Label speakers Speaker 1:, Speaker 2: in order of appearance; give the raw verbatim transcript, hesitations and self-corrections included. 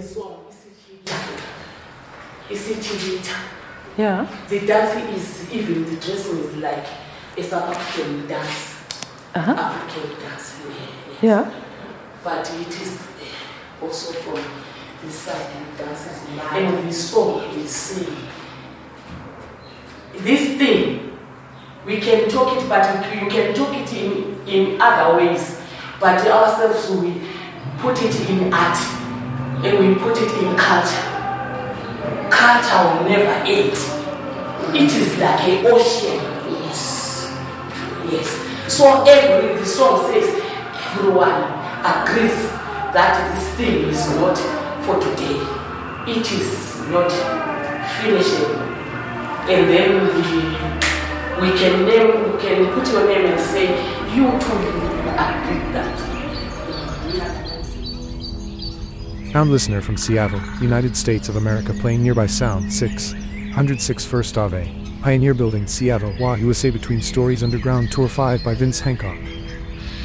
Speaker 1: the song, Isichilita.
Speaker 2: Yeah.
Speaker 1: The dancing is, even the dressing is like a South African dance.
Speaker 2: Uh-huh.
Speaker 1: African dance. Yes.
Speaker 2: Yeah.
Speaker 1: But it is also from the side and dances. And the song we sing. This thing, we can talk it, but you can talk it in, in other ways. But ourselves, we put it in art and we put it in culture. Culture will never end. It is like an ocean. Yes. Yes. So every the song says everyone agrees that this thing is not for today. It is not finishable. And then we, we can name, we can put your name and say, you too agree that.
Speaker 3: Sound listener from Seattle, United States of America, playing nearby sound six oh six First Ave, Pioneer Building, Seattle, U S A, between Stories Underground Tour five by Vince Hancock.